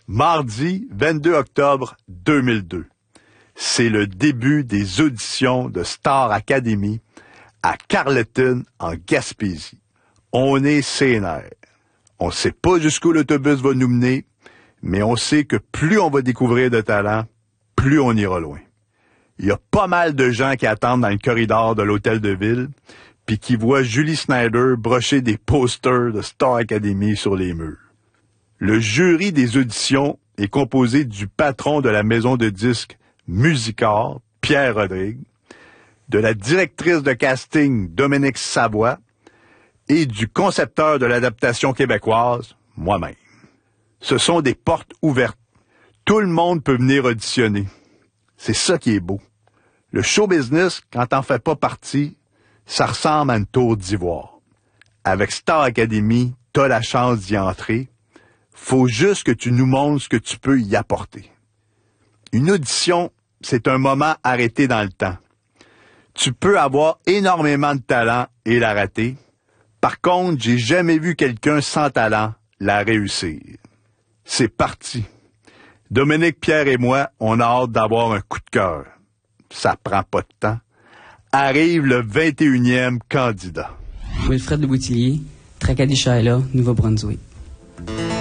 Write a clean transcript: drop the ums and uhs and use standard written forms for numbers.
Mardi 22 octobre 2002. C'est le début des auditions de Star Academy à Carleton, en Gaspésie. On est sénère. On ne sait pas jusqu'où l'autobus va nous mener, mais on sait que plus on va découvrir de talent, plus on ira loin. Il y a pas mal de gens qui attendent dans le corridor de l'hôtel de ville, puis qui voient Julie Snyder brocher des posters de Star Academy sur les murs. Le jury des auditions est composé du patron de la maison de disques Musicor, Pierre Rodrigue, de la directrice de casting Dominique Savoie et du concepteur de l'adaptation québécoise, moi-même. Ce sont des portes ouvertes. Tout le monde peut venir auditionner. C'est ça qui est beau. Le show business, quand t'en fais pas partie, ça ressemble à une tour d'ivoire. Avec Star Academy, t'as la chance d'y entrer. Faut juste que tu nous montres ce que tu peux y apporter. Une audition, c'est un moment arrêté dans le temps. Tu peux avoir énormément de talent et la rater. Par contre, j'ai jamais vu quelqu'un sans talent la réussir. C'est parti. Dominique, Pierre et moi, on a hâte d'avoir un coup de cœur. Ça prend pas de temps. Arrive le 21e candidat. Wilfred Le Boutillier, Tracadie-Shaila, Nouveau-Brunswick.